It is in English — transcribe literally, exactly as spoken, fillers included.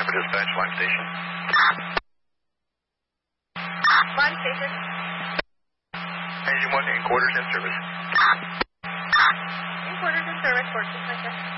Denver Dispatch, Line Station. Line Station. Engine one, in quarters in service. In quarters in service, four six nine seven.